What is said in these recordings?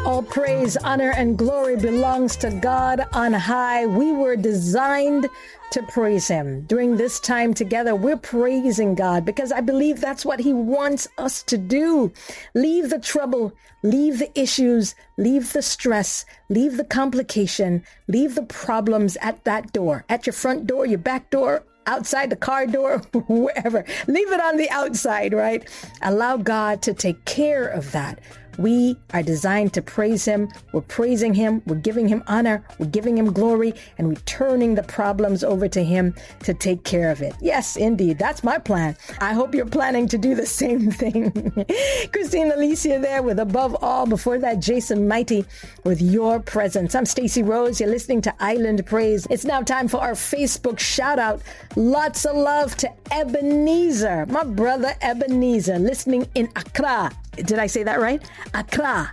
All praise, honor, and glory belongs to God on high. We were designed to praise Him. During this time together, we're praising God because I believe that's what He wants us to do. Leave the trouble, leave the issues, leave the stress, leave the complication, leave the problems at that door, at your front door, your back door, outside the car door, wherever. Leave it on the outside, right? Allow God to take care of that. We are designed to praise Him. We're praising Him. We're giving Him honor. We're giving Him glory, and we're turning the problems over to Him to take care of it. Yes, indeed. That's my plan. I hope you're planning to do the same thing. Christine Alicia there with Above All. Before that, Jason Mighty with Your Presence. I'm Stacey Rose. You're listening to Island Praise. It's now time for our Facebook shout out. Lots of love to Ebenezer, my brother Ebenezer, listening in Accra. Did I say that right? Accra,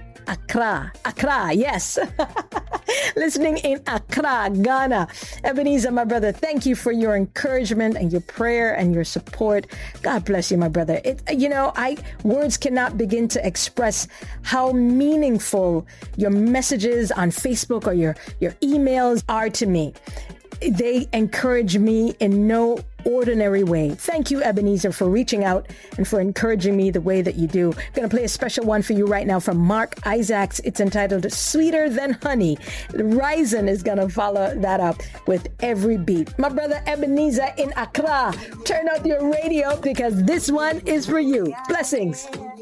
yes. Listening in Accra, Ghana. Ebenezer, my brother, thank you for your encouragement and your prayer and your support. God bless you, my brother. Words cannot begin to express how meaningful your messages on Facebook or your emails are to me. They encourage me in no ordinary way. Thank you, Ebenezer, for reaching out and for encouraging me the way that you do. I'm going to play a special one for you right now from Mark Isaacs. It's entitled Sweeter Than Honey. Ryzen is going to follow that up with Every Beat. My brother Ebenezer in Accra, turn up your radio because this one is for you. Blessings.